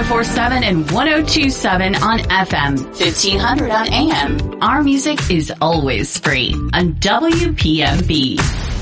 104.7 and 102.7 on FM, 1500 on AM. Our music is always free on WPMB.